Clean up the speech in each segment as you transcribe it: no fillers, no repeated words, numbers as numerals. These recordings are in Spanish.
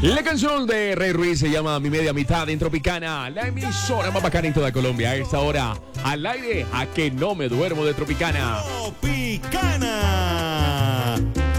La canción de Rey Ruiz se llama Mi Media Mitad en Tropicana, la emisora más bacana en toda Colombia. A esta hora, al aire, a que no me duermo de Tropicana. Tropicana,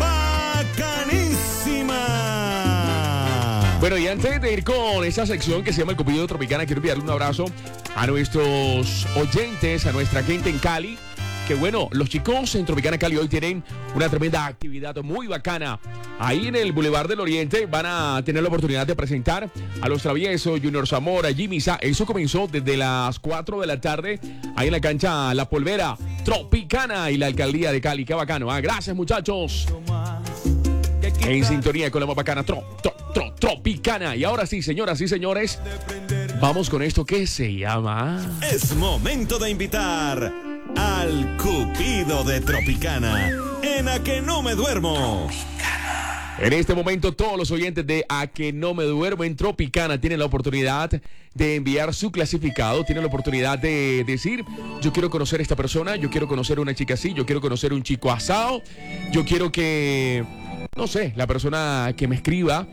bacanísima. Bueno, y antes de ir con esa sección que se llama El Cupido de Tropicana, quiero enviarle un abrazo a nuestros oyentes, a nuestra gente en Cali. Que bueno, los chicos en Tropicana Cali hoy tienen una tremenda actividad muy bacana. Ahí en el Boulevard del Oriente van a tener la oportunidad de presentar a Los Traviesos, Junior Zamora, Jimmy Sa. Eso comenzó desde las 4 de la tarde, ahí en la cancha La Polvera, Tropicana y la Alcaldía de Cali. Qué bacano, ¿eh? Gracias, muchachos. En sintonía con la más bacana, Tropicana. Y ahora sí, señoras y señores, vamos con esto que se llama... Es momento de invitar al Cupido de Tropicana en A Que No Me Duermo. En este momento todos los oyentes de A Que No Me Duermo en Tropicana tienen la oportunidad de enviar su clasificado, tienen la oportunidad de decir: yo quiero conocer a esta persona, yo quiero conocer a una chica así, yo quiero conocer a un chico asado, yo quiero que, no sé, la persona que me escriba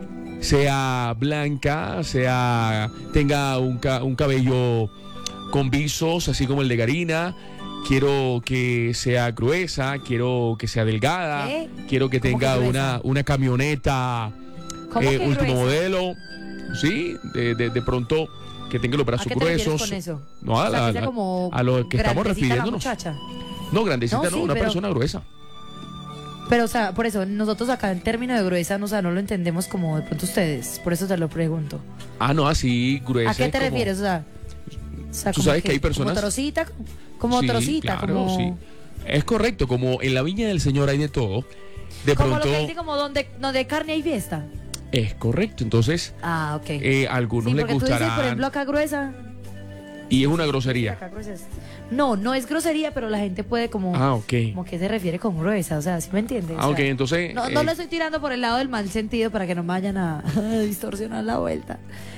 sea blanca, tenga un cabello con visos, así como el de Karina. Quiero que sea gruesa, quiero que sea delgada, quiero que tenga una camioneta último gruesa? Modelo. Sí, de pronto que tenga los brazos gruesos. ¿Con eso? No, a lo que estamos refiriéndonos. No, grandecita, no, una persona gruesa. Pero, o sea, por eso, nosotros acá el término de gruesa, o sea, no lo entendemos como de pronto ustedes. Por eso te lo pregunto. Ah, no, así, gruesa. ¿A qué te refieres? O sea, tú sabes que hay personas... Como sí, trocita, claro, como... Sí. Es correcto, como en la viña del Señor hay de todo. De como pronto... lo que dice, como donde carne hay fiesta. Es correcto, entonces... Ah, ok. Algunos les gustará... Tú dices, por ejemplo, acá gruesa... Y es una grosería. No es grosería, pero la gente puede como... Ah, ok. Como que se refiere con gruesa, o sea, ¿sí me entiendes? Ah, ok, entonces... No le estoy tirando por el lado del mal sentido para que no me vayan a distorsionar la vuelta.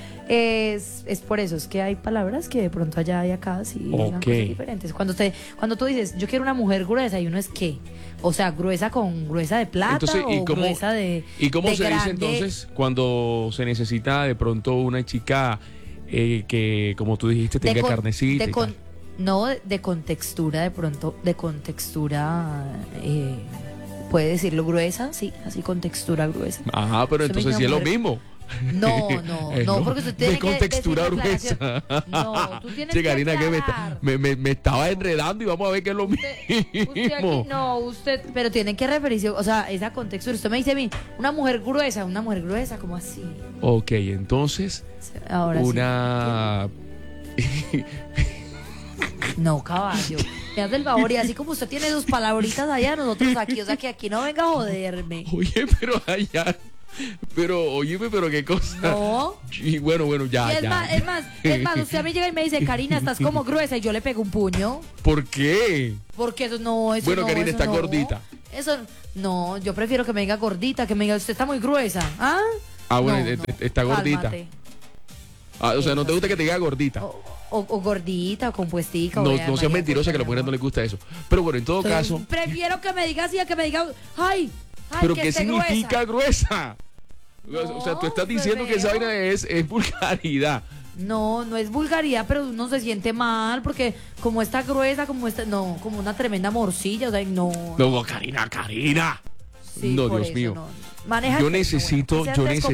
Es por eso, es que hay palabras que de pronto allá y acá sí digan cosas diferentes. Cuando tú dices, yo quiero una mujer gruesa, y uno es ¿qué? O sea, gruesa de plata. Entonces, gruesa de... ¿Y cómo se grande? dice entonces cuando se necesita de pronto una chica que, como tú dijiste, tenga carnecita? De contextura, de pronto, de contextura... puede decirlo gruesa, sí, así con textura gruesa. Ajá, pero entonces sí es lo mismo. No, porque usted tiene de contextura gruesa. No, tú tienes Karina, que me estaba enredando y vamos a ver que es lo mismo. Usted pero tiene que referirse, o sea, esa contextura. Usted me dice a mí, una mujer gruesa, ¿cómo así? Ok, entonces, ahora una... Sí, no, caballo. Me hace el favor, y así como usted tiene sus palabritas allá, nosotros aquí, o sea, que aquí no venga a joderme. Oye, pero allá... Óyeme, pero qué cosa. No. Y bueno, ya. Es más, usted a mí llega y me dice, Karina, estás como gruesa, y yo le pego un puño. ¿Por qué? Porque eso no, Bueno, Karina está gordita. Eso, no, yo prefiero que me diga gordita, que me diga, usted está muy gruesa. ¿Ah? Bueno, está gordita. Cálmate. O sea, ¿no te gusta que te diga gordita? O gordita, o compuestica. No seas mentirosa, que a las mujeres no les gusta eso. Pero bueno, en todo caso... Prefiero que me diga así, a que me diga, ay, ¿pero qué significa gruesa? O sea, tú estás diciendo que esa vaina es vulgaridad. No es vulgaridad, pero uno se siente mal porque como está gruesa, como una tremenda morcilla, o sea, no. No, Karina. Sí, no, Dios mío. Yo necesito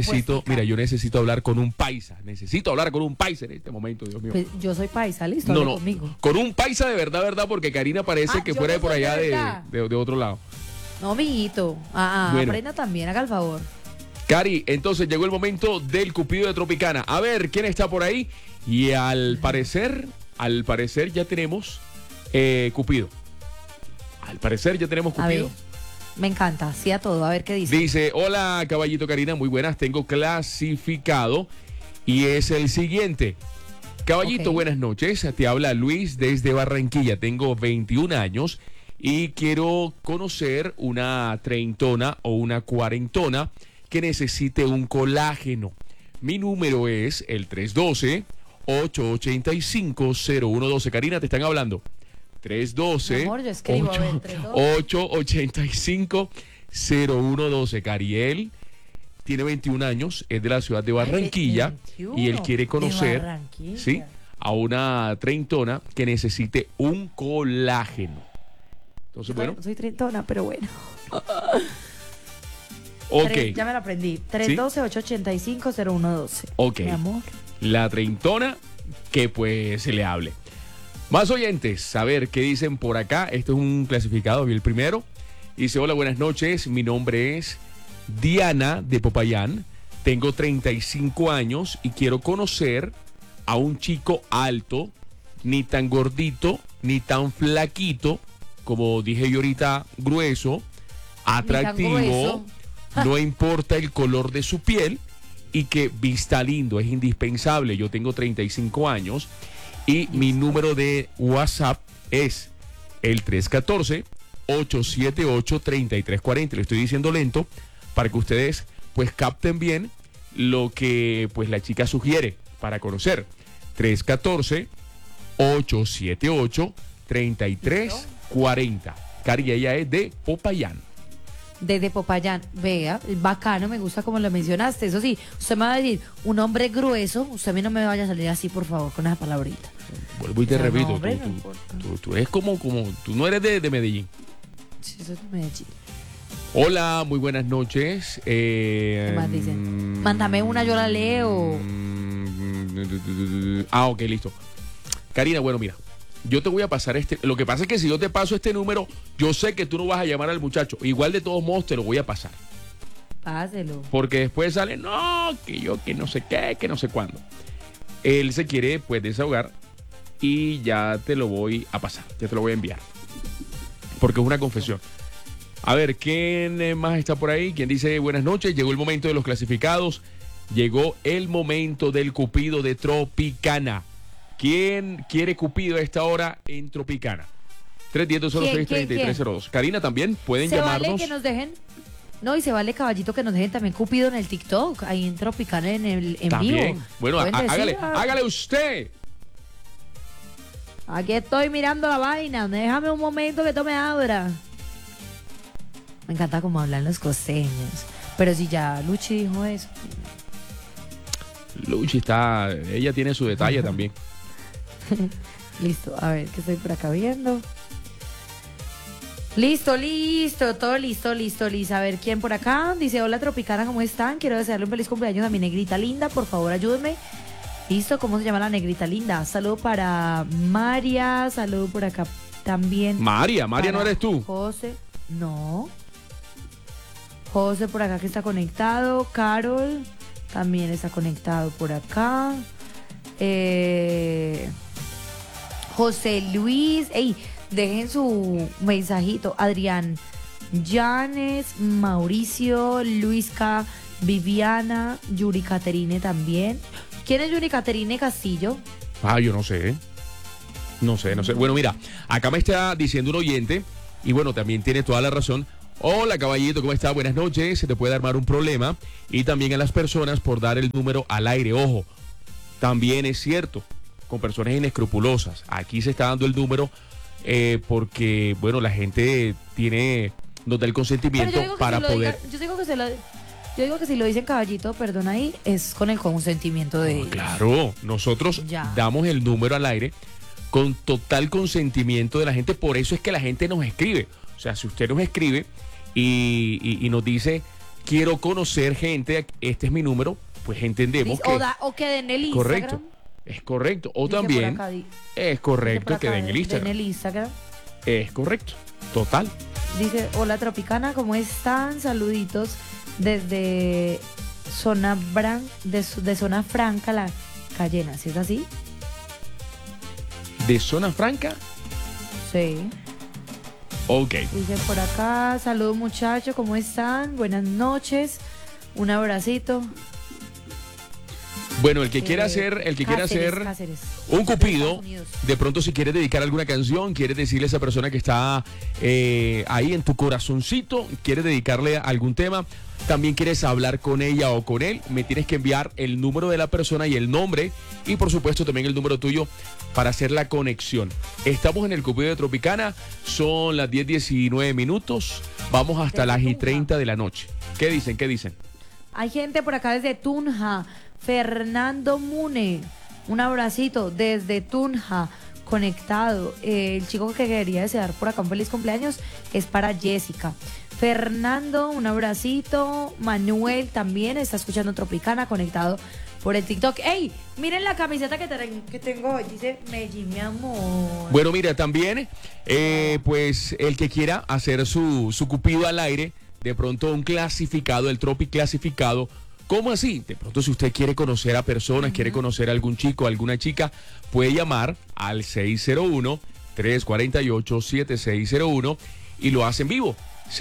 hablar con un paisa. Necesito hablar con un paisa en este momento, Dios mío. Pues yo soy paisa, listo, no, conmigo. Con un paisa de verdad, porque Karina parece que fuera de por allá de otro lado. No, mijito. Bueno. Aprenda también, haga el favor. Cari, entonces llegó el momento del Cupido de Tropicana. A ver, ¿quién está por ahí? Y al parecer ya tenemos Cupido. Al parecer ya tenemos Cupido. Me encanta, sí a todo, a ver qué dice. Dice, hola caballito Karina, muy buenas, tengo clasificado y es el siguiente. Caballito, buenas noches, te habla Luis desde Barranquilla, tengo 21 años y quiero conocer una treintona o una cuarentona que necesite un colágeno. Mi número es el 312-885-0112. Karina, te están hablando. 312-885-0112. Cariel, tiene 21 años, es de la ciudad de Barranquilla 21, y él quiere de conocer, Barranquilla. ¿sí?, a una treintona que necesite un colágeno. Entonces, bueno, Soy treintona, pero bueno. ok. Ya me lo aprendí. 312-885-0112. Ok. Mi amor. La treintona que pues se le hable. Más oyentes, a ver qué dicen por acá. Esto es un clasificado, vi el primero. Dice, hola, buenas noches, mi nombre es Diana de Popayán, tengo 35 años y quiero conocer a un chico alto, ni tan gordito, ni tan flaquito, como dije yo ahorita, grueso, atractivo, grueso. no importa el color de su piel y que vista lindo, es indispensable. Yo tengo 35 años y mi número de WhatsApp es el 314-878-3340. Le estoy diciendo lento para que ustedes pues capten bien lo que pues la chica sugiere para conocer. 314-878-3340. Cari, ella es de Popayán. Desde Popayán, vea, bacano, me gusta como lo mencionaste. Eso sí, usted me va a decir, un hombre grueso, usted a mí no me vaya a salir así, por favor, con esa palabrita. Vuelvo y te O sea, no, repito, hombre, no importa. tú eres como, tú no eres de Medellín. Sí, eso es de Medellín. Hola, muy buenas noches. ¿Qué más dicen? Mándame una, yo la leo. Ok, listo. Karina, bueno, mira, yo te voy a pasar lo que pasa es que si yo te paso este número, yo sé que tú no vas a llamar al muchacho. Igual de todos modos te lo voy a pasar. Páselo. Porque después sale, no, que no sé qué, que no sé cuándo. Él se quiere, pues, desahogar y ya te lo voy a pasar, ya te lo voy a enviar. Porque es una confesión. A ver, ¿quién más está por ahí? ¿Quién dice buenas noches? Llegó el momento de los clasificados. Llegó el momento del Cupido de Tropicana. ¿Quién quiere Cupido a esta hora en Tropicana? 310-206-3302. Karina, también pueden ¿Se llamarnos. vale que nos dejen? No, y se vale, caballito, que nos dejen también Cupido en el TikTok, ahí en Tropicana en vivo. También. Bueno, Pueden decir, hágale usted. Aquí estoy mirando la vaina, déjame un momento que tome abra. Me encanta cómo hablan los costeños. Pero si ya Luchi dijo eso. Luchi ella tiene su detalle también. Listo, a ver, que estoy por acá viendo. Listo, todo listo. A ver, ¿quién por acá? Dice, hola Tropicana, ¿cómo están? Quiero desearle un feliz cumpleaños a mi negrita linda, por favor ayúdenme. Listo, ¿cómo se llama la negrita linda? Saludo para María, saludo por acá también. María para no eres tú. José, no. José por acá que está conectado, Carol también está conectado por acá. José Luis, dejen su mensajito. Adrián Llanes, Mauricio, Luisca, Viviana, Yuri Caterine también. ¿Quién es Yuri Caterine Castillo? Yo no sé. No sé. Bueno, mira, acá me está diciendo un oyente, y bueno, también tiene toda la razón. Hola, caballito, ¿cómo está? Buenas noches. Se te puede armar un problema. Y también a las personas por dar el número al aire. Ojo, también es cierto, con personas inescrupulosas. Aquí se está dando el número porque, bueno, la gente nos da el consentimiento para poder... Yo digo que si lo dicen caballito, perdón ahí, es con el consentimiento de ellos. Claro, nosotros damos el número al aire con total consentimiento de la gente. Por eso es que la gente nos escribe. O sea, si usted nos escribe y nos dice, quiero conocer gente, este es mi número, pues entendemos que... O que den el Instagram. Correcto, es correcto. O Dice también acá, es correcto que den el Instagram. Den el Instagram. Es correcto, total. Dice, hola Tropicana, ¿cómo están? Saluditos desde de Zona Franca, La Cayena, ¿sí es así? ¿De Zona Franca? Sí. Ok. Dice por acá, saludos muchachos, ¿cómo están? Buenas noches, un abracito. Bueno, el que quiera hacer Cáceres. un cupido, de pronto si quieres dedicar alguna canción, quieres decirle a esa persona que está ahí en tu corazoncito, quieres dedicarle algún tema, también quieres hablar con ella o con él, me tienes que enviar el número de la persona y el nombre y por supuesto también el número tuyo para hacer la conexión. Estamos en el Cupido de Tropicana, son las 10:19 minutos, vamos hasta las 1:30 de la noche. ¿Qué dicen? Hay gente por acá desde Tunja. Fernando Mune, un abracito desde Tunja, conectado. El chico que quería desear por acá un feliz cumpleaños es para Jessica. Fernando, un abracito. Manuel también está escuchando Tropicana, conectado por el TikTok. ¡Ey! Miren la camiseta que tengo hoy. Dice Medellín, mi amor. Bueno, mira, también, pues el que quiera hacer su cupido al aire, de pronto un clasificado, el Tropi clasificado. ¿Cómo así? De pronto, si usted quiere conocer a personas, quiere conocer a algún chico, alguna chica, puede llamar al 601-348-7601 y lo hace en vivo.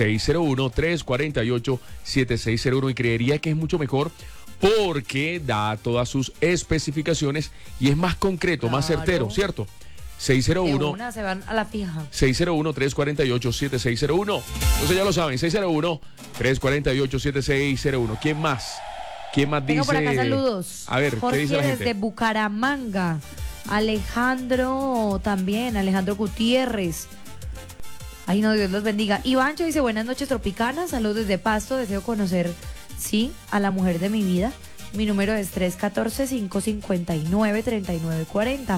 601-348-7601, y creería que es mucho mejor porque da todas sus especificaciones y es más concreto, más certero, ¿cierto? 601 se van a la fija. 601-348-7601. Entonces ya lo saben, 601-348-7601. ¿Quién más? ¿Quién más dice? Tengo por acá saludos. A ver, Jorge, ¿qué dice la gente? desde Bucaramanga. Alejandro también, Alejandro Gutiérrez. Ay, no, Dios los bendiga. Ivancho dice, buenas noches, Tropicanas. Saludos desde Pasto. Deseo conocer, sí, a la mujer de mi vida. Mi número es 314-559-3940.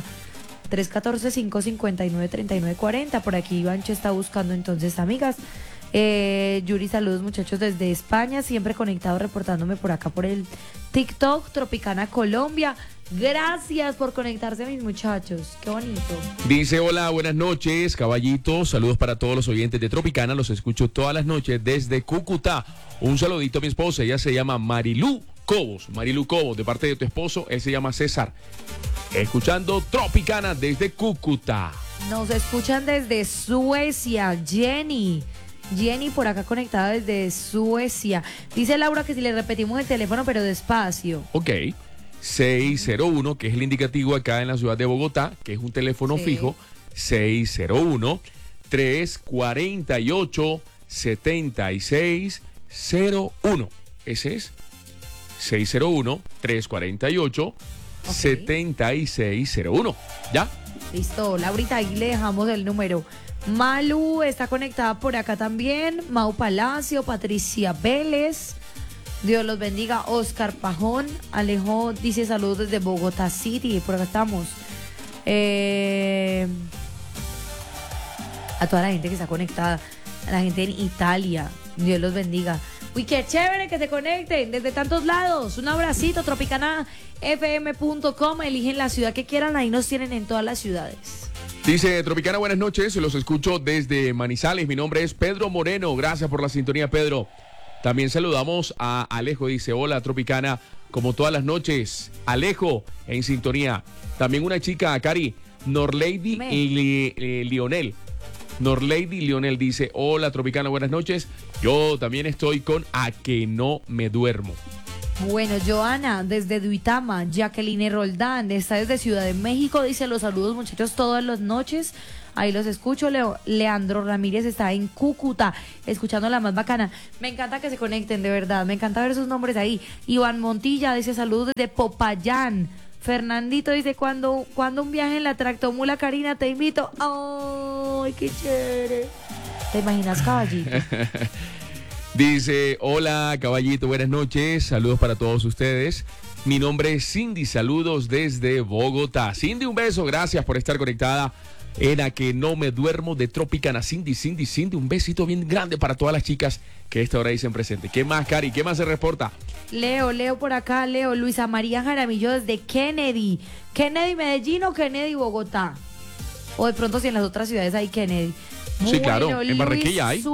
314-559-3940. Por aquí Ivancho está buscando entonces amigas. Yuri, saludos muchachos desde España, siempre conectado, reportándome por acá por el TikTok, Tropicana Colombia. Gracias por conectarse, mis muchachos, qué bonito. Dice, hola, buenas noches, caballito, saludos para todos los oyentes de Tropicana, los escucho todas las noches desde Cúcuta. Un saludito a mi esposa, ella se llama Marilú Cobos, de parte de tu esposo, él se llama César. Escuchando Tropicana desde Cúcuta. Nos escuchan desde Suecia, Jenny por acá conectada desde Suecia. Dice Laura que si le repetimos el teléfono, pero despacio. Ok, 601, que es el indicativo acá en la ciudad de Bogotá, que es un teléfono fijo, 601-348-7601. Ese es 601-348-7601. ¿Ya? Listo, Laurita, ahí le dejamos el número. Malu está conectada por acá también. Mau Palacio, Patricia Vélez. Dios los bendiga. Oscar Pajón. Alejo dice saludos desde Bogotá City. Por acá estamos. A toda la gente que está conectada. A la gente en Italia. Dios los bendiga. Uy, qué chévere que se conecten desde tantos lados. Un abracito, tropicanafm.com. Eligen la ciudad que quieran. Ahí nos tienen en todas las ciudades. Dice Tropicana, buenas noches, los escucho desde Manizales, mi nombre es Pedro Moreno, gracias por la sintonía, Pedro. También saludamos a Alejo, dice, hola Tropicana, como todas las noches, Alejo en sintonía. También una chica, Cari, Norlady y Lionel. Norlady Lionel dice, hola Tropicana, buenas noches, yo también estoy con A Que No Me Duermo. Bueno, Joana, desde Duitama, Jacqueline Roldán, está desde Ciudad de México, dice los saludos muchachos todas las noches, ahí los escucho. Leandro Ramírez está en Cúcuta, escuchando la más bacana. Me encanta que se conecten, de verdad, me encanta ver sus nombres ahí. Iván Montilla dice saludos desde Popayán. Fernandito dice, cuando un viaje en la tractomula, Karina, te invito. ¡Ay, qué chévere! ¿Te imaginas, caballito? Dice, hola caballito, buenas noches, saludos para todos ustedes. Mi nombre es Cindy, saludos desde Bogotá. Cindy, un beso, gracias por estar conectada en A Que No Me Duermo de Tropicana. Cindy, un besito bien grande para todas las chicas que a esta hora dicen presente. ¿Qué más, Cari? ¿Qué más se reporta? Leo por acá, Luisa María Jaramillo desde Kennedy. ¿Kennedy Medellín o Kennedy Bogotá? O de pronto si en las otras ciudades hay Kennedy. Sí, claro, en Barranquilla hay.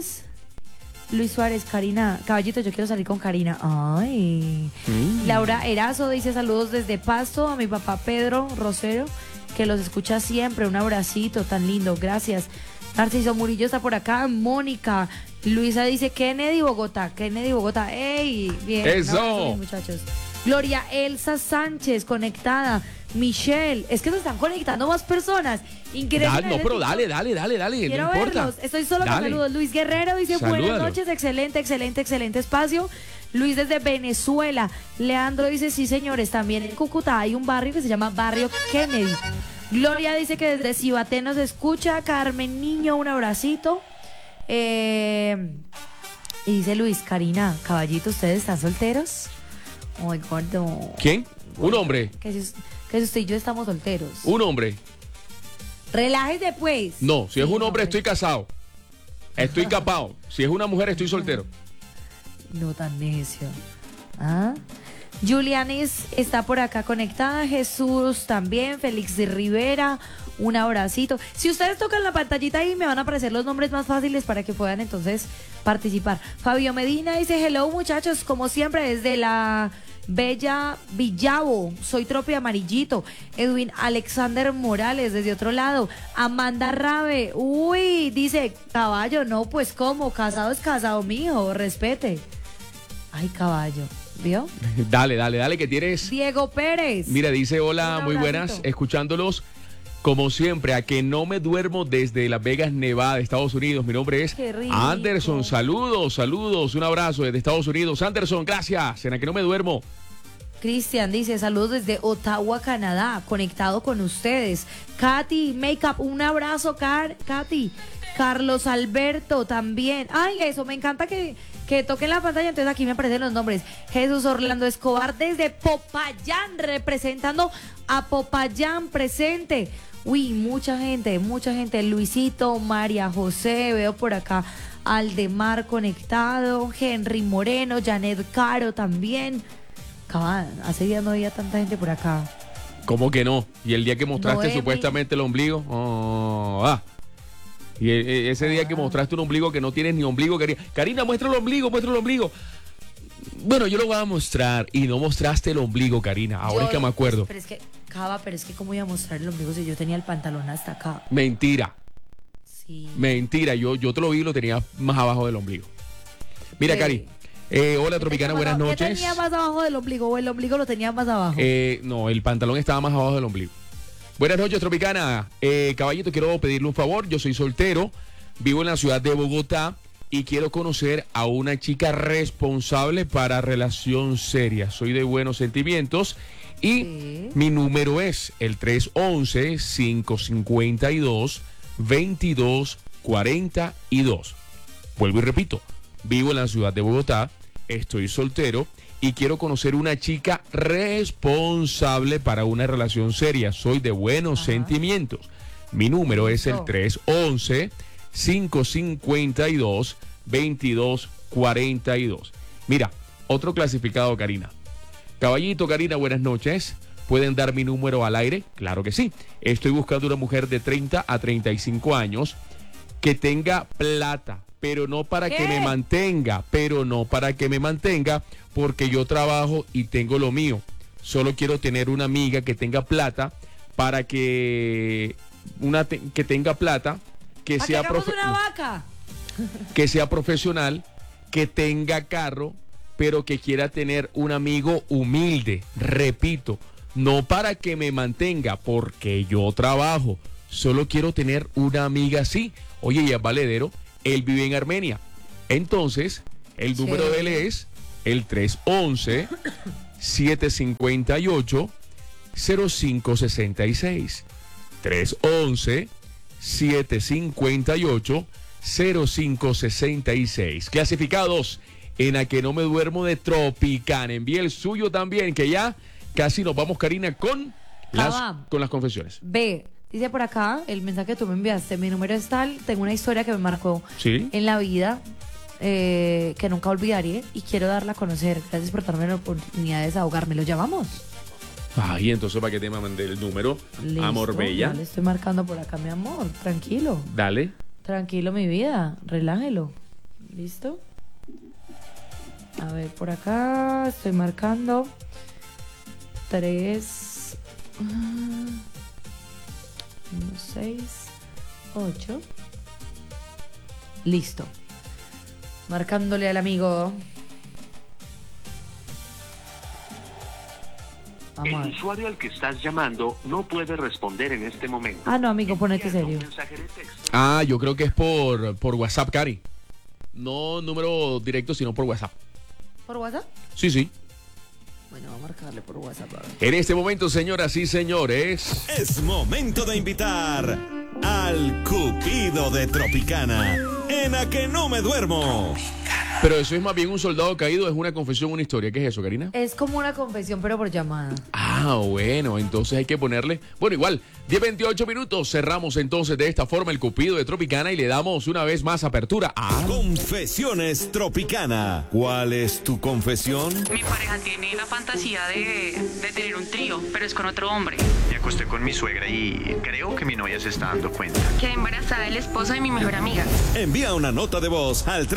Luis Suárez, Karina, caballito, yo quiero salir con Karina. Ay. Laura Erazo dice saludos desde Pasto a mi papá Pedro Rosero, que los escucha siempre. Un abracito tan lindo, gracias. Narciso Murillo está por acá. Mónica, Luisa dice Kennedy, Bogotá. ¡Ey! Bien. ¡Eso! Muchachos. Gloria Elsa Sánchez, conectada. Michelle, es que nos están conectando más personas. Increíble. No, pero dale. Quiero no importa. verlos. Estoy solo con saludos. Luis Guerrero dice buenas noches, excelente espacio. Luis desde Venezuela. Leandro dice sí señores, también en Cúcuta hay un barrio que se llama Barrio Kennedy. Gloria dice que desde Cibaté nos escucha. Carmen Niño, un abracito. Y dice Luis, Karina, caballito, ¿ustedes están solteros? Ay, gordo. ¿Quién? Un hombre. Que si usted y yo estamos solteros. Un hombre. Relájese, pues. No, si Sí, es un hombre estoy casado. Estoy capado. Si es una mujer estoy soltero. No tan necio. ¿Ah? Julianis está por acá conectada. Jesús también. Félix Rivera. Un abracito. Si ustedes tocan la pantallita ahí, me van a aparecer los nombres más fáciles para que puedan entonces participar. Fabio Medina dice: hello, muchachos, como siempre, desde la Bella Villavo. Soy Tropi Amarillito. Edwin Alexander Morales, desde otro lado. Amanda Rabe. Uy, dice: caballo, no, pues cómo. Casado es casado, mijo. Respete. Ay, caballo. ¿Vio? Dale, que tienes. Diego Pérez. Mira, dice: hola, Un muy buenas, abracito. escuchándolos. Como siempre, a que no me duermo desde Las Vegas, Nevada, Estados Unidos. Mi nombre es Qué rico. Anderson. Saludos, un abrazo desde Estados Unidos. Anderson, gracias. En a que no me duermo. Cristian dice: saludos desde Ottawa, Canadá, conectado con ustedes. Katy Makeup, un abrazo, Katy. Carlos Alberto también. Ay, eso, me encanta que toquen la pantalla, entonces aquí me aparecen los nombres. Jesús Orlando Escobar desde Popayán, representando a Popayán presente. Uy, mucha gente. Luisito, María José, veo por acá Aldemar conectado, Henry Moreno, Janet Caro también. Cabal, hace días no había tanta gente por acá. ¿Cómo que no? Y el día que mostraste Noemi. supuestamente el ombligo. Y ese día que mostraste un ombligo que no tienes ni ombligo. Karina, muestra el ombligo. Bueno, yo lo voy a mostrar. Y no mostraste el ombligo, Karina. Ahora es que me acuerdo. Pero es que cómo iba a mostrar el ombligo si yo tenía el pantalón hasta acá. Mentira. Sí. Mentira. Yo te lo vi y lo tenía más abajo del ombligo. Mira, Sí. Cari. Hola, Tropicana, buenas ¿Qué noches. tenía más abajo del ombligo o el ombligo lo tenía más abajo? No, el pantalón estaba más abajo del ombligo. Buenas noches, Tropicana. Caballito, quiero pedirle un favor. Yo soy soltero, vivo en la ciudad de Bogotá y quiero conocer a una chica responsable para relación seria. Soy de buenos sentimientos y Sí. mi número es el 311-552-2242. Vuelvo y repito, vivo en la ciudad de Bogotá, estoy soltero y quiero conocer una chica responsable para una relación seria. Soy de buenos sentimientos. Mi número es el 311-552-2242. Mira, otro clasificado, Karina. Caballito, Karina, buenas noches. ¿Pueden dar mi número al aire? Claro que sí. Estoy buscando una mujer de 30 a 35 años que tenga plata, pero no para que me mantenga, porque yo trabajo y tengo lo mío. Solo quiero tener una amiga que tenga plata para que tenga plata, que sea una vaca. que sea profesional, que tenga carro, pero que quiera tener un amigo humilde. Repito, no para que me mantenga, porque yo trabajo. Solo quiero tener una amiga así. Oye, y es valedero, él vive en Armenia. Entonces, el número de él es el 311-758-0566. 311-758-0566. Clasificados en A Que No Me Duermo de Tropicana. Envíe el suyo también, que ya casi nos vamos, Karina, con las confesiones. Ve, dice por acá el mensaje que tú me enviaste: mi número es tal, tengo una historia que me marcó ¿Sí? en la vida, que nunca olvidaré y quiero darla a conocer. Gracias por darme la oportunidad de desahogarme. ¿Lo llamamos? Ay, entonces, ¿para qué te mandé el número? Listo, Amor bella. ya le estoy marcando por acá, mi amor. Tranquilo. Dale. Tranquilo, mi vida. Relájelo. ¿Listo? A ver, por acá estoy marcando 3 1 6 8. Listo. Marcándole al amigo. Vamos a El ver. usuario al que estás llamando no puede responder en este momento. Ah, no, amigo, ponete Envía un serio. mensaje de texto. Ah, yo creo que es por WhatsApp, Cari. No número directo, sino por WhatsApp. ¿Por WhatsApp? Sí, sí. Bueno, vamos a marcarle por WhatsApp. A ver. En este momento, señoras y señores, Es momento de invitar al Cupido de Tropicana en A Que No Me Duermo. Pero eso es más bien un soldado caído, es una confesión, una historia. ¿Qué es eso, Karina? Es como una confesión, pero por llamada. Ah, bueno, entonces hay que ponerle... Bueno, igual, 10:28 minutos. Cerramos entonces de esta forma el Cupido de Tropicana y le damos una vez más apertura a... Confesiones Tropicana. ¿Cuál es tu confesión? Mi pareja tiene la fantasía de tener un trío, pero es con otro hombre. Me acosté con mi suegra y creo que mi novia se está dando cuenta. Quedé embarazada del esposo de mi mejor amiga. Envía una nota de voz al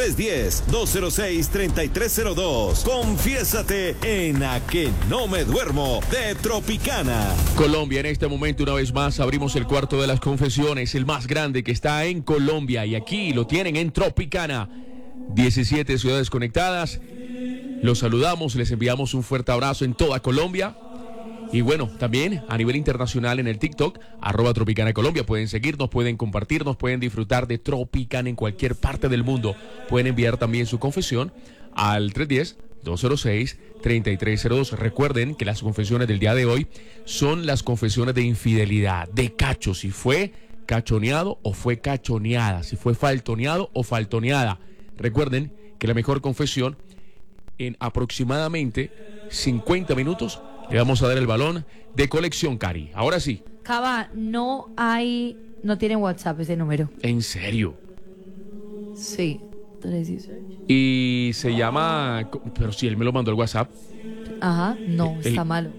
310-206-3302. Confiésate en A Que No Me Duermo de Tropicana. Colombia, en este momento una vez más abrimos el cuarto de las confesiones, el más grande que está en Colombia, y aquí lo tienen en Tropicana. 17 ciudades conectadas. Los saludamos, les enviamos un fuerte abrazo en toda Colombia. Y bueno, también a nivel internacional en el TikTok, @Tropicana Colombia. Pueden seguirnos, pueden compartirnos, pueden disfrutar de Tropicana en cualquier parte del mundo. Pueden enviar también su confesión al 310-206-3302. Recuerden que las confesiones del día de hoy son las confesiones de infidelidad, de cacho, si fue cachoneado o fue cachoneada, si fue faltoneado o faltoneada. Recuerden que la mejor confesión, en aproximadamente 50 minutos, le vamos a dar el balón de colección, Cari. Ahora sí. Cava, no tiene WhatsApp ese número. ¿En serio? Sí. Y se llama... Pero si él me lo mandó al WhatsApp. Ajá, no, está malo.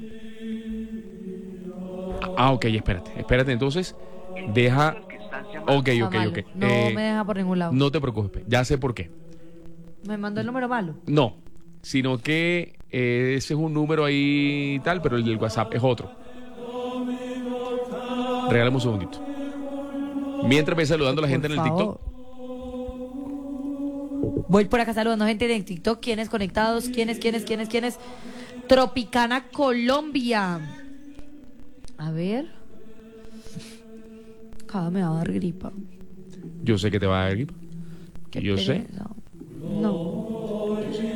Ah, ok, espérate, entonces, deja... Ok. No me deja por ningún lado. No te preocupes, ya sé por qué. ¿Me mandó el número malo? No, sino que ese es un número ahí y tal, pero el del WhatsApp es otro. Regálame un segundito. Mientras me saludando a la gente en el TikTok. Voy por acá saludando gente en el TikTok. ¿Quiénes conectados? ¿Quiénes? Tropicana Colombia. A ver. Cada me va a dar gripa. Yo sé que te va a dar gripa. Yo sé. No.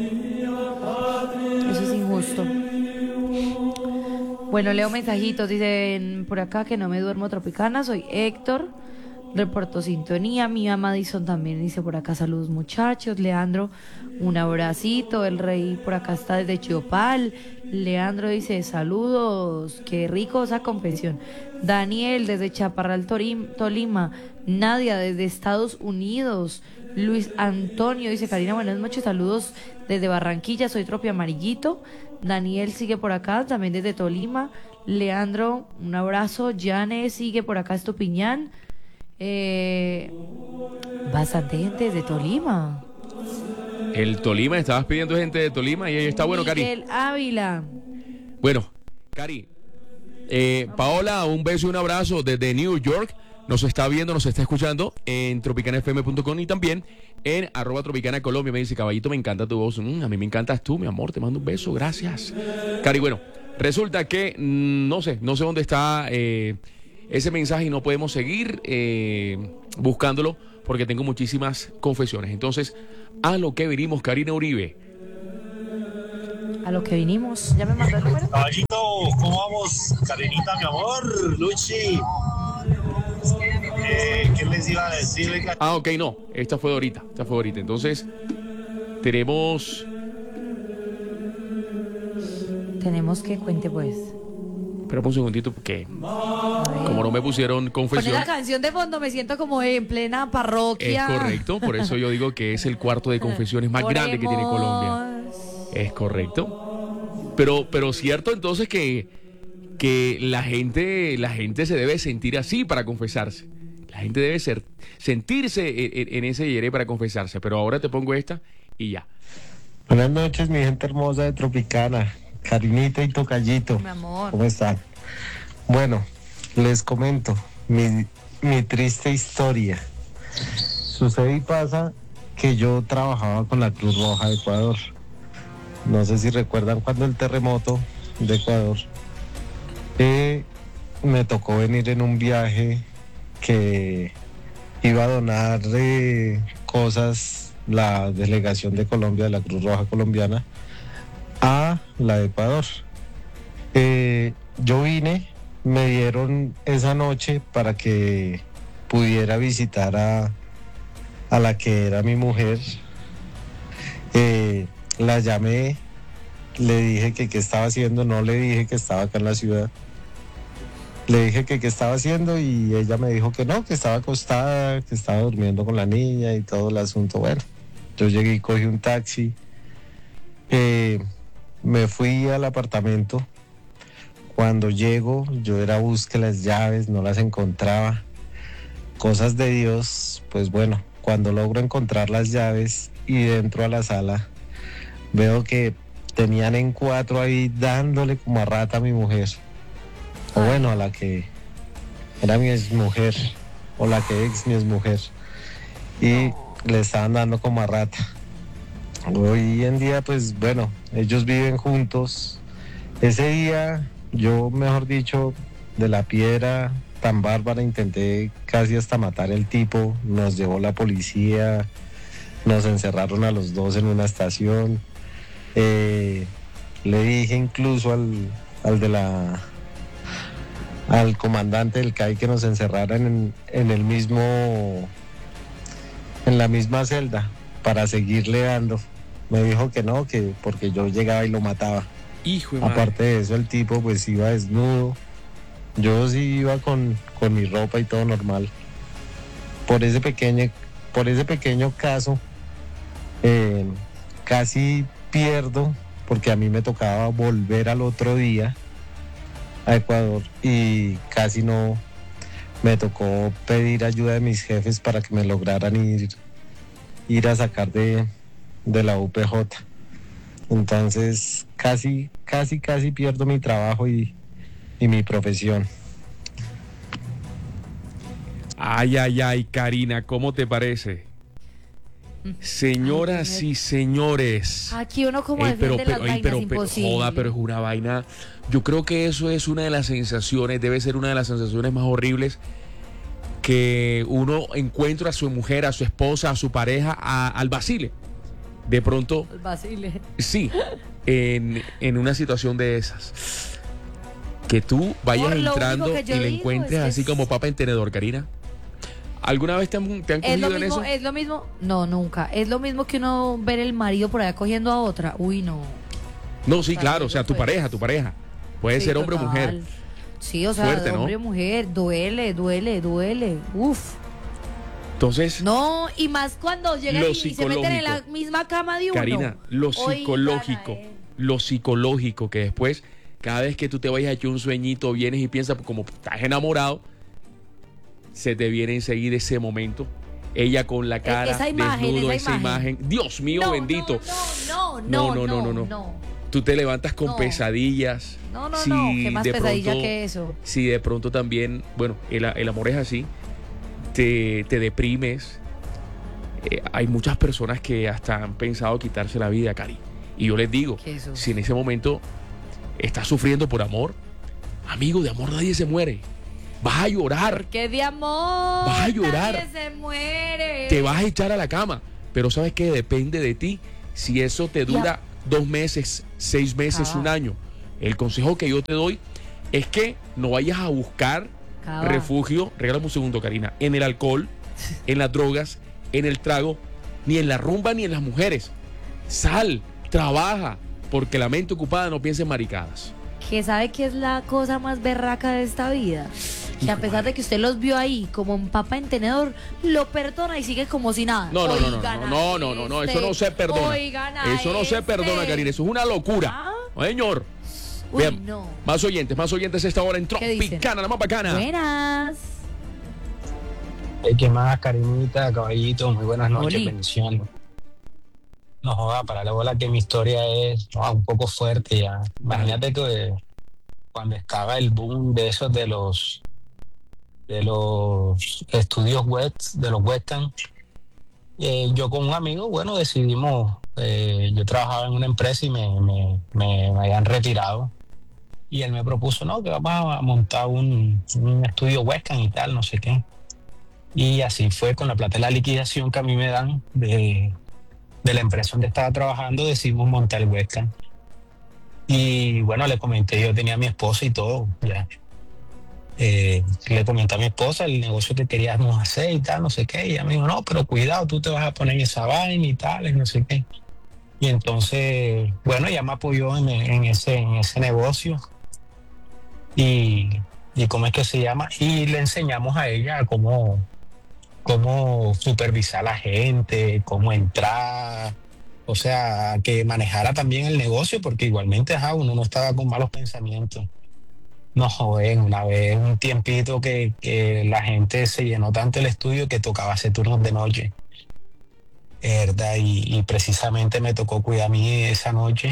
Eso es injusto. Bueno, leo mensajitos. Dicen por acá que no me duermo Tropicana. Soy Héctor. Reporto sintonía. Mi Madison también dice por acá saludos muchachos. Leandro, un abracito. El Rey por acá está desde Chiopal. Leandro dice saludos. Qué rico esa confesión. Daniel desde Chaparral, Tolima. Nadia desde Estados Unidos. Luis Antonio dice Karina, buenas noches, saludos desde Barranquilla, soy Tropi Amarillito. Daniel sigue por acá, también desde Tolima. Leandro, un abrazo. Yane sigue por acá, Estupiñán. Bastante gente desde Tolima. El Tolima, estabas pidiendo gente de Tolima y ahí está bueno, Cari. Miguel Ávila. Bueno, Cari, Paola, un beso y un abrazo desde New York. Nos está viendo, nos está escuchando en tropicanafm.com y también en @Tropicana Colombia. Me dice, caballito, me encanta tu voz. A mí me encantas tú, mi amor, te mando un beso, gracias. Cari, bueno, resulta que no sé dónde está ese mensaje y no podemos seguir buscándolo porque tengo muchísimas confesiones. Entonces, a lo que vinimos, Karina Uribe. A lo que vinimos, ¿ya me mandó el número? Caballito, ¿cómo vamos? Karinita, mi amor, Luchi. ¿Qué les iba a decir? Ah, ok, no, esta fue de ahorita. Entonces, tenemos que cuente pues. Espera un segundito porque como no me pusieron confesión. Poner la canción de fondo me siento como en plena parroquia. Es correcto, por eso yo digo que es el cuarto de confesiones más grande que tiene Colombia. Es correcto. Pero cierto entonces que la gente se debe sentir así para confesarse. La gente debe sentirse en ese yere para confesarse. Pero ahora te pongo esta y ya. Buenas noches, mi gente hermosa de Tropicana. Karinita y Tocallito. Mi amor. ¿Cómo están? Bueno, les comento mi triste historia. Sucede y pasa que yo trabajaba con la Cruz Roja de Ecuador. No sé si recuerdan cuando el terremoto de Ecuador. Me tocó venir en un viaje que iba a donar cosas la delegación de Colombia, de la Cruz Roja colombiana, a la de Ecuador. Yo vine, me dieron esa noche para que pudiera visitar a la que era mi mujer La llamé, le dije que qué estaba haciendo, no le dije que estaba acá en la ciudad. Le dije que qué estaba haciendo y ella me dijo que no, que estaba acostada, que estaba durmiendo con la niña y todo el asunto. Bueno, yo llegué y cogí un taxi, me fui al apartamento. Cuando llego, yo era a buscar las llaves, no las encontraba. Cosas de Dios, pues bueno, cuando logro encontrar las llaves y dentro a la sala, veo que tenían en 4 ahí dándole como a rata a mi mujer. O bueno, a la que era mi exmujer, o la que ex mi exmujer. Y le estaban dando como a rata. Hoy en día, pues bueno, ellos viven juntos. Ese día, yo, mejor dicho, de la piedra tan bárbara, intenté casi hasta matar al tipo. Nos llevó la policía, nos encerraron a los dos en una estación. Le dije incluso al comandante del CAI que nos encerraran en la misma celda para seguirle dando. Me dijo que no, que porque yo llegaba y lo mataba. Hijo de madre. Aparte de eso, el tipo pues iba desnudo. Yo sí iba con mi ropa y todo normal. Por ese pequeño caso, casi pierdo, porque a mí me tocaba volver al otro día a Ecuador y casi no, me tocó pedir ayuda de mis jefes para que me lograran ir a sacar de la UPJ. Entonces casi pierdo mi trabajo y mi profesión. Ay, Karina, ¿cómo te parece? Señoras y señores. Aquí uno como defiende las vainas imposibles. Joda, pero es una vaina. Yo creo que eso es una de las sensaciones, debe ser una de las sensaciones más horribles, que uno encuentra a su mujer, a su esposa, a su pareja, al Basile. De pronto. El Basile. Sí, en una situación de esas. Que tú vayas entrando y le encuentres así como papa en tenedor, Karina. ¿Alguna vez te han cogido en eso? Es lo mismo, no, nunca. Es lo mismo que uno ver el marido por allá cogiendo a otra. Uy, no. No, sí, claro, o sea, tu pareja. Puede ser hombre o mujer. Sí, o sea, fuerte, hombre o mujer, duele. Uf. Entonces. No, y más cuando llegan y se meten en la misma cama de uno. Karina, lo psicológico, que después, cada vez que tú te vayas a echar un sueñito, vienes y piensas, como estás enamorado, se te viene enseguida ese momento. Ella con la cara esa imagen. Dios mío, bendito. No. Tú te levantas con pesadillas. No. ¿Qué más pesadilla que eso? Si de pronto también, bueno, el amor es así, te deprimes. Hay muchas personas que hasta han pensado quitarse la vida, Cari. Y yo les digo, si en ese momento estás sufriendo por amor, amigo, de amor nadie se muere. Vas a llorar. Porque de amor vas a llorar. Nadie se muere. Te vas a echar a la cama. Pero ¿sabes qué? Depende de ti. Si eso te dura 2 meses, 6 meses, 1 año. El consejo que yo te doy es que no vayas a buscar refugio. Regálame un segundo, Karina. En el alcohol, en las drogas, en el trago, ni en la rumba, ni en las mujeres. Sal, trabaja, porque la mente ocupada no piensa en maricadas. ¿Que sabe qué es la cosa más berraca de esta vida? Que a pesar de que usted los vio ahí como un papa en tenedor, lo perdona y sigue como si nada. No, eso no se perdona. Eso no se perdona, Karina, eso es una locura. Señor. Bien, más oyentes a esta hora en Tropicana, la más bacana. Buenas. ¿Qué más, Karinita, caballito? Muy buenas noches, bendiciones. No joda, para la bola que mi historia es un poco fuerte ya. Imagínate que cuando estaba el boom de esos de los estudios web, de los webcam, yo con un amigo, bueno, decidimos, yo trabajaba en una empresa y me habían retirado. Y él me propuso, no, que vamos a montar un estudio webcam y tal, no sé qué. Y así fue, con la plata de la liquidación que a mí me dan de la empresa donde estaba trabajando, decidimos montar el webcam. Y bueno, le comenté, yo tenía a mi esposa y todo, ya. Le comenté a mi esposa el negocio que queríamos hacer y tal, no sé qué. Y ella me dijo, no, pero cuidado, tú te vas a poner en esa vaina y tal, y no sé qué. Y entonces, bueno, ella me apoyó en ese negocio. Y ¿cómo es que se llama? Y le enseñamos a ella cómo supervisar a la gente, cómo entrar, o sea, que manejara también el negocio, porque igualmente, uno no estaba con malos pensamientos. No, joven, una vez, un tiempito que la gente se llenó tanto el estudio que tocaba hacer turnos de noche, ¿verdad? Y precisamente me tocó cuidar a mí esa noche.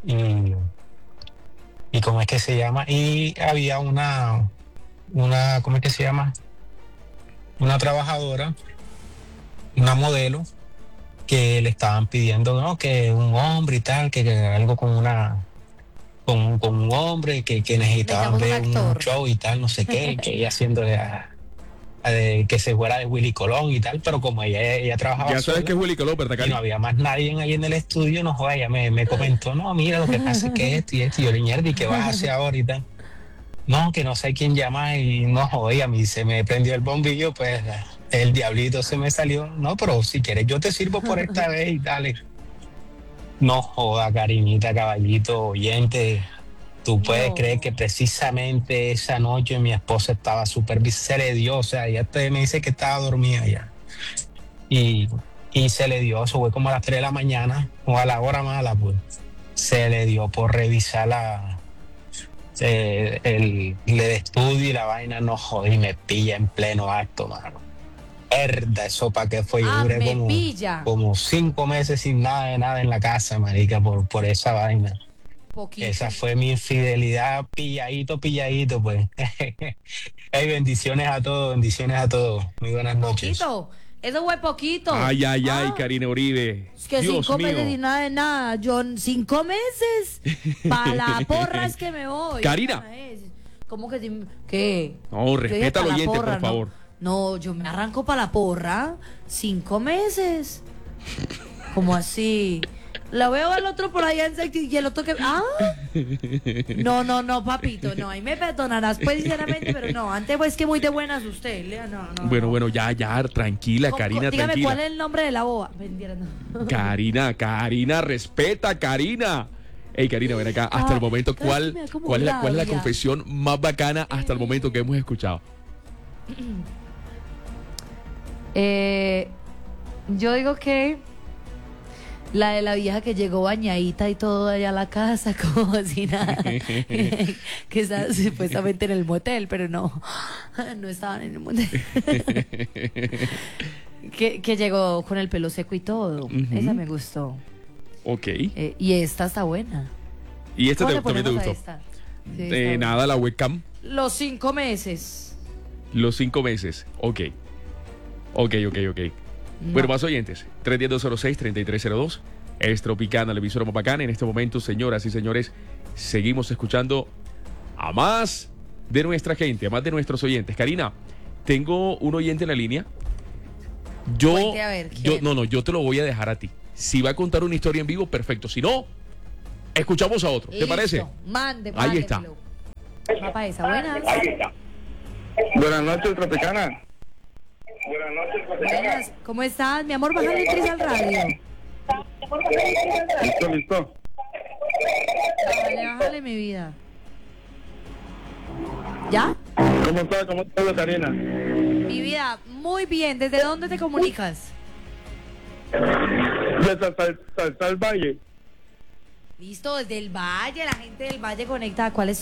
¿Y cómo es que se llama? Y había ¿cómo es que se llama? Una trabajadora, una modelo, que le estaban pidiendo, ¿no? Que un hombre y tal, que algo con un hombre, que necesitaban ver un show y tal, no sé qué, que ella haciendo que se fuera de Willy Colón y tal, pero como ella trabajaba ya sabes que es Willy Colón, ¿verdad, y no había más nadie ahí en el estudio, no joda, ella me comentó, no, mira, lo que pasa es que esto y esto, y yo le dije, ¿y qué vas a hacer ahora y tal? No, que no sé quién llama, y no joda, a mí se me prendió el bombillo, pues el diablito se me salió, no, pero si quieres yo te sirvo por esta vez y dale. No joda, Karinita, caballito, oyente. Tú puedes creer que precisamente esa noche mi esposa estaba se le dio, o sea, ella me dice que estaba dormida ya. Y se le dio, eso fue como a las 3 de la mañana, o a la hora mala, pues. Se le dio por revisar el estudio y la vaina, no joder, y me pilla en pleno acto, mano. Herda, eso para qué fue, yo duré como 5 meses sin nada en la casa, marica, por esa vaina. Poquito. Esa fue mi infidelidad, pilladito, pues. Hey, bendiciones a todos. Muy buenas noches. Poquito, eso fue poquito. Ay, Karina Uribe. Es que Dios 5 meses y nada de nada. Yo 5 meses, para la porra es que me voy. Karina. ¿Cómo que qué? No, respeta al oyente, por favor. No, yo me arranco para la porra. 5 meses. ¿Cómo así? La veo al otro por allá en sexy y el otro que... No, papito, no, ahí me perdonarás, pues, sinceramente, pero no, antes pues que muy de buenas usted, Lea, no. Bueno, ya, tranquila, Karina, dígame, tranquila. ¿cuál es el nombre de la boba? Mentira, no. Karina, respeta, Karina. Hey, Karina, ven acá, hasta el momento, ¿cuál es la confesión más bacana hasta el momento que hemos escuchado? Yo digo que la de la vieja que llegó bañadita y todo allá a la casa, como si nada. Que está supuestamente en el motel, pero no estaban en el motel. que llegó con el pelo seco y todo. Esa me gustó. Ok. Y esta está buena. ¿Y esta también te gustó? Sí, nada, la webcam. Los 5 meses. Los 5 meses. Ok. No. Bueno, más oyentes, 310-206-3302, es Tropicana, la emisora más bacana. En este momento, señoras y señores, seguimos escuchando a más de nuestra gente, a más de nuestros oyentes. Karina, tengo un oyente en la línea. Yo te lo voy a dejar a ti. Si va a contar una historia en vivo, perfecto. Si no, escuchamos a otro. ¿Te parece? Mande. Ahí está. Papá esa, buenas. Buenas noches, Tropicana. Buenas, ¿cómo estás? Mi amor, bájale el tris al radio. Listo. Bájale, mi vida. ¿Ya? ¿Cómo estás, Karina? Mi vida, muy bien. ¿Desde dónde te comunicas? Desde Salsal Valle. Listo, desde el Valle, la gente del Valle conectada. ¿Cuál es